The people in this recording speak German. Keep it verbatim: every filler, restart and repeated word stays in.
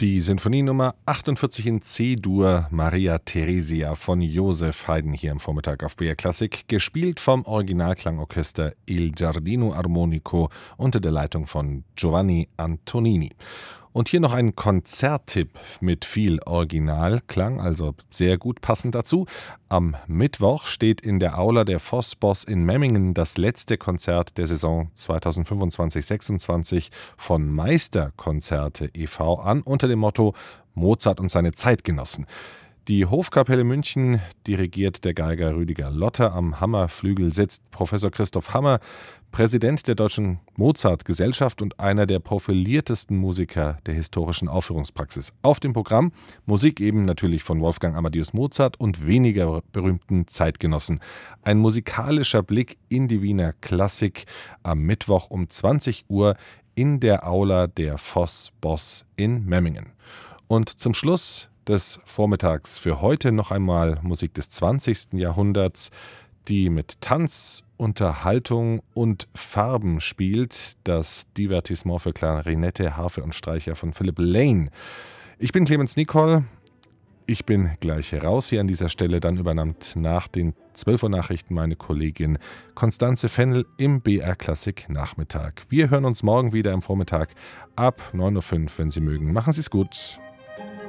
Die Sinfonie Nummer achtundvierzig in C-Dur, Maria Theresia von Joseph Haydn hier am Vormittag auf B R Klassik, gespielt vom Originalklangorchester Il Giardino Armonico unter der Leitung von Giovanni Antonini. Und hier noch ein Konzerttipp mit viel Originalklang, also sehr gut passend dazu. Am Mittwoch steht in der Aula der Voss-Boss in Memmingen das letzte Konzert der Saison zweitausendfünfundzwanzig sechsundzwanzig von Meisterkonzerte e V an unter dem Motto Mozart und seine Zeitgenossen. Die Hofkapelle München dirigiert der Geiger Rüdiger Lotter. Am Hammerflügel sitzt Professor Christoph Hammer, Präsident der Deutschen Mozart-Gesellschaft und einer der profiliertesten Musiker der historischen Aufführungspraxis. Auf dem Programm Musik eben natürlich von Wolfgang Amadeus Mozart und weniger berühmten Zeitgenossen. Ein musikalischer Blick in die Wiener Klassik am Mittwoch um zwanzig Uhr in der Aula der Voss-Boss in Memmingen. Und zum Schluss des Vormittags für heute noch einmal Musik des zwanzigsten Jahrhunderts, die mit Tanz, Unterhaltung und Farben spielt. Das Divertissement für Klarinette, Harfe und Streicher von Philip Lane. Ich bin Clemens Nicol. Ich bin gleich raus hier an dieser Stelle. Dann übernimmt nach den zwölf Uhr Nachrichten meine Kollegin Konstanze Fennel im B R Klassik Nachmittag. Wir hören uns morgen wieder am Vormittag ab neun Uhr fünf, wenn Sie mögen. Machen Sie es gut.